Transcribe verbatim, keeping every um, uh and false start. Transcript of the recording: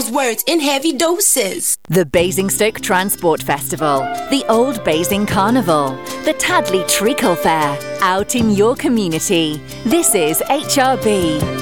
of words in heavy doses. The Basingstoke Transport Festival, the Old Basing Carnival, the Tadley Treacle Fair, out in your community. This is H R B.